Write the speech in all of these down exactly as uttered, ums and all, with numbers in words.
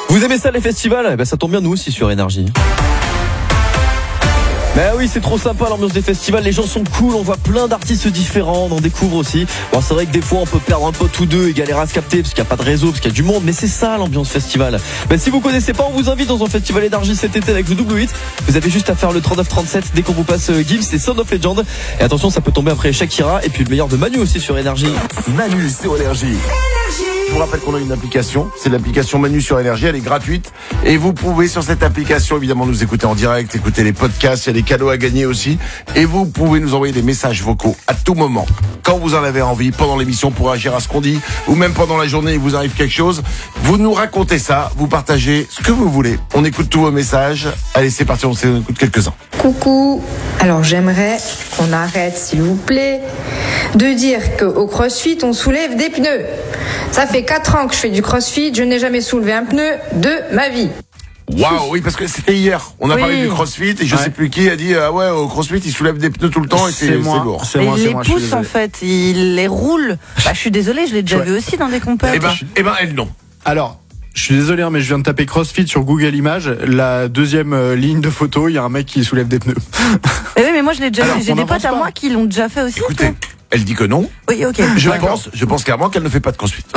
Vous aimez ça les festivals ? Eh ben, ça tombe bien, nous aussi sur Énergie. Ben oui, c'est trop sympa l'ambiance des festivals, les gens sont cool, on voit plein d'artistes différents, on en découvre aussi. Bon, c'est vrai que des fois on peut perdre un pote ou deux et galérer à se capter parce qu'il n'y a pas de réseau, parce qu'il y a du monde, mais c'est ça l'ambiance festival. Ben si vous connaissez pas, on vous invite dans un festival énergie cet été avec le double huit. Vous avez juste à faire le trente-neuf trente-sept dès qu'on vous passe euh, Gims et Sound of Legend. Et attention, ça peut tomber après Shakira et puis le meilleur de Manu aussi sur Énergie. Manu sur Énergie. Je vous rappelle qu'on a une application, c'est l'application Manu sur Énergie, elle est gratuite et vous pouvez sur cette application évidemment nous écouter en direct, écouter les podcasts, il y a des cadeaux à gagner aussi et vous pouvez nous envoyer des messages vocaux à tout moment, quand vous en avez envie, pendant l'émission pour réagir à ce qu'on dit ou même pendant la journée il vous arrive quelque chose, vous nous racontez ça, vous partagez ce que vous voulez, on écoute tous vos messages, allez c'est parti, on écoute quelques-uns. Coucou, alors j'aimerais qu'on arrête s'il vous plaît de dire qu'au CrossFit on soulève des pneus. Ça fait quatre ans que je fais du CrossFit, je n'ai jamais soulevé un pneu de ma vie. Waouh, oui, parce que c'était hier. On a oui. parlé du CrossFit et je ouais. sais plus qui a dit ah ouais au CrossFit ils soulèvent des pneus tout le temps et c'est, c'est, moi. c'est lourd. C'est moi, il c'est les moi, pousse en fait, il les roule. Bah, je suis désolée, je l'ai déjà ouais. vu aussi dans des compètes. Eh ben, eh ben elle non. Alors. Je suis désolé, mais je viens de taper CrossFit sur Google Images. La deuxième euh, ligne de photo, il y a un mec qui soulève des pneus. Eh oui, mais moi je l'ai déjà Alors, fait. J'ai des potes à pas. moi qui l'ont déjà fait aussi. Écoutez, elle dit que non. Oui, ok. Je D'accord. pense, je pense clairement qu'elle ne fait pas de CrossFit.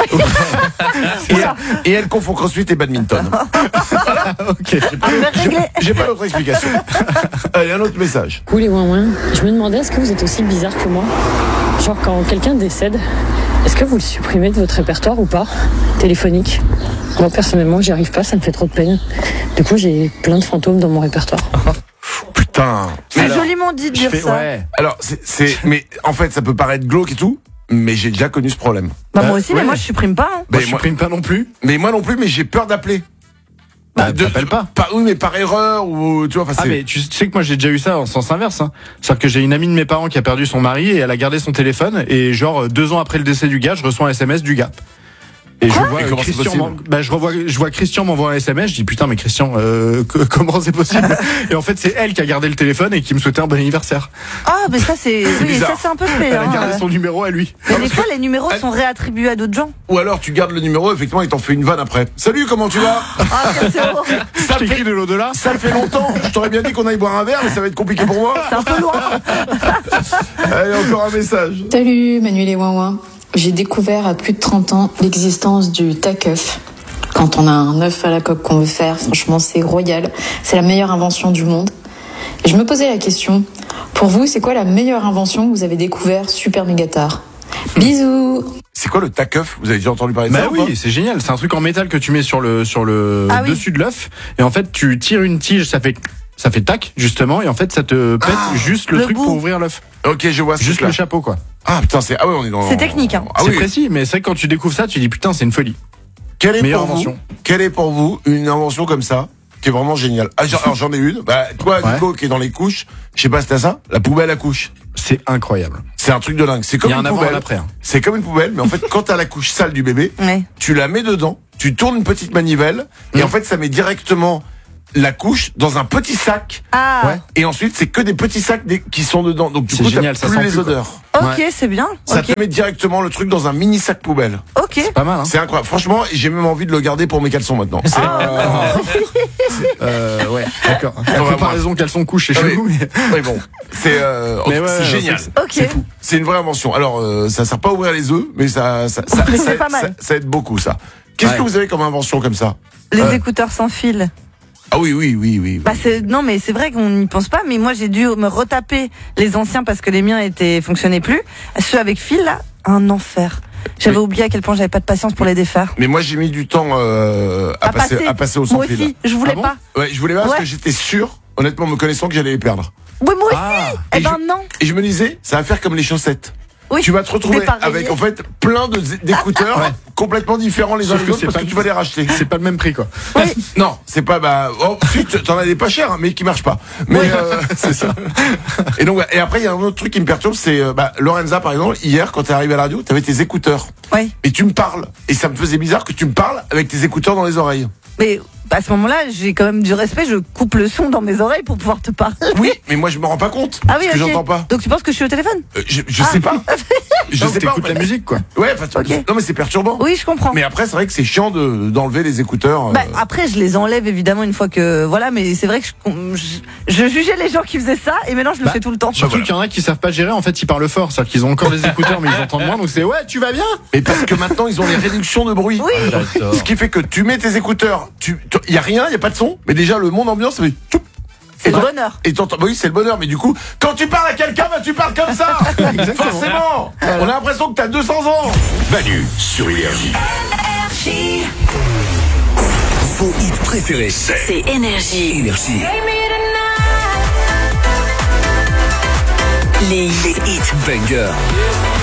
et, et elle confond CrossFit et badminton. Voilà. Ok. J'ai pas, j'ai, j'ai pas d'autre explication. Allez, un autre message. Coucou les ouin-ouin. Je me demandais, est-ce que vous êtes aussi bizarre que moi ? Genre quand quelqu'un décède, est-ce que vous le supprimez de votre répertoire ou pas ? Téléphonique. Moi personnellement j'y arrive pas, ça me fait trop de peine. Du coup j'ai plein de fantômes dans mon répertoire. Putain. C'est alors, joliment dit de dire fais, ça. Ouais. Alors c'est, c'est, mais en fait ça peut paraître glauque et tout, mais j'ai déjà connu ce problème. Bah euh, moi aussi, ouais. mais moi je supprime pas. Hein. Moi je supprime pas non plus. Mais moi non plus, mais j'ai peur d'appeler. Bah, de, t'appelles pas. Pas oui, mais par erreur ou tu vois. Ah mais tu sais que moi j'ai déjà eu ça en sens inverse. Hein. C'est-à-dire que j'ai une amie de mes parents qui a perdu son mari et elle a gardé son téléphone et genre deux ans après le décès du gars, je reçois un S M S du gars. Et Quoi je vois et Christian, bah, je revois, je vois Christian m'envoie un S M S, je dis putain mais Christian, euh, que, comment c'est possible? Et en fait c'est elle qui a gardé le téléphone et qui me souhaitait un bon anniversaire. Ah mais ça c'est, c'est oui, ça c'est un peu fait. Elle a hein, gardé euh... son numéro à lui. Mais des fois les numéros elle... sont réattribués à d'autres gens. Ou alors tu gardes le numéro, effectivement il t'en fait une vanne après. Salut, comment tu vas? Ah c'est horrible. Ça fait fait de l'au-delà. Ça fait longtemps. Je t'aurais bien dit qu'on aille boire un verre, mais ça va être compliqué pour moi. C'est un peu loin. Allez, encore un message. Salut Manu les ouin-ouin. J'ai découvert à plus de trente ans l'existence du tac-œuf. Quand on a un œuf à la coque qu'on veut faire, franchement c'est royal. C'est la meilleure invention du monde. Et je me posais la question, pour vous c'est quoi la meilleure invention que vous avez découvert super méga tard? Bisous. C'est quoi le tac-œuf? Vous avez déjà entendu parler de bah ça? Oui, c'est génial. C'est un truc en métal que tu mets sur le, sur le ah dessus oui. de l'œuf. Et en fait tu tires une tige, ça fait... Ça fait tac, justement, et en fait, ça te pète ah, juste le, le truc bout. Pour ouvrir l'œuf. Ok, je vois. Juste le chapeau, quoi. Ah, putain, c'est, ah ouais, on est dans. C'est technique, hein. Ah, c'est oui. précis, mais c'est vrai que quand tu découvres ça, tu dis putain, c'est une folie. Quelle est meilleure pour invention. Vous, quelle est pour vous une invention comme ça, qui est vraiment géniale? Ah, alors j'en ai une. Bah, toi, ouais. Nico, qui est dans les couches, je sais pas si t'as ça, la poubelle à couches. C'est incroyable. C'est un truc de dingue. C'est comme une poubelle. Après, hein. C'est comme une poubelle, mais en fait, quand t'as la couche sale du bébé, ouais. tu la mets dedans, tu tournes une petite manivelle, mmh. et en fait, ça met directement la couche dans un petit sac. Ah. Ouais. Et ensuite, c'est que des petits sacs des, qui sont dedans. Donc, du c'est coup, génial, t'as ça plus sent les plus, odeurs. Ok, ouais. c'est bien. Ça okay. te met directement le truc dans un mini sac poubelle. Ok. C'est pas mal, hein. C'est incroyable. Franchement, j'ai même envie de le garder pour mes caleçons maintenant. C'est, ah. euh... c'est euh, ouais, d'accord. La comparaison caleçon couche, c'est chelou, mais. Oui, bon. C'est, euh, mais ouais, c'est génial. C'est, okay. c'est fou. C'est une vraie invention. Alors, euh, ça sert pas à ouvrir les œufs, mais ça, ça, ça, mais ça, c'est pas mal. ça, ça aide beaucoup, ça. Qu'est-ce ouais. que vous avez comme invention comme ça? Les euh... écouteurs sans fil. Ah oui, oui, oui, oui. Bah c'est, non, mais c'est vrai qu'on n'y pense pas, mais moi j'ai dû me retaper les anciens parce que les miens étaient, fonctionnaient plus. Ceux avec fil, là, un enfer. J'avais mais, oublié à quel point j'avais pas de patience pour les défaire. Mais moi j'ai mis du temps euh, à, à, passer, passer, à passer au sans moi fil. Moi aussi, je voulais ah bon pas. Ouais, je voulais pas ouais. parce que j'étais sûr, honnêtement, me connaissant, que j'allais les perdre. Oui, moi aussi. Ah. Eh et ben je, non. Et je me disais, ça va faire comme les chaussettes. Oui, tu vas te retrouver avec en fait plein de, d'écouteurs ouais. complètement différents les uns des autres parce que tu vas les racheter. C'est pas le même prix quoi. Oui. Non, c'est pas bah oh, si t'en as des pas chers hein, mais qui marchent pas. Mais oui. euh, c'est ça. Et donc et après il y a un autre truc qui me perturbe, c'est bah Lorenza par exemple, hier quand t'es arrivé à la radio, t'avais tes écouteurs. Oui. Et tu me parles et ça me faisait bizarre que tu me parles avec tes écouteurs dans les oreilles. Mais à ce moment-là, j'ai quand même du respect, je coupe le son dans mes oreilles pour pouvoir te parler. Oui, mais moi je me rends pas compte. Ah oui, parce que okay. j'entends pas. Donc tu penses que je suis au téléphone? euh, Je, je ah. sais pas. Je sais pas. Écoute la musique, quoi. Ouais, okay. Non mais c'est perturbant. Oui, je comprends. Mais après, c'est vrai que c'est chiant de d'enlever les écouteurs. Bah, après, je les enlève évidemment une fois que voilà, mais c'est vrai que je, je, je jugeais les gens qui faisaient ça et maintenant je le bah, fais tout le temps. Surtout voilà. qu'il y en a qui savent pas gérer. En fait, ils parlent fort, c'est-à-dire qu'ils ont encore les écouteurs mais ils entendent moins. Donc c'est ouais, tu vas bien. Et parce que maintenant ils ont les réductions de bruit. Oui. Ah, ce qui fait que tu mets tes écouteurs, tu, il y a rien, il y a pas de son, mais déjà le monde ambiance, ça fait tout. C'est le bonheur. Et t'entends, oui, c'est le bonheur, mais du coup, quand tu parles à quelqu'un, bah, tu parles comme ça. Forcément. On a l'impression que t'as deux cents ans. Manu sur Énergie. Énergie. Vos hits préférés, c'est, c'est Énergie. Énergie. Les hits banger.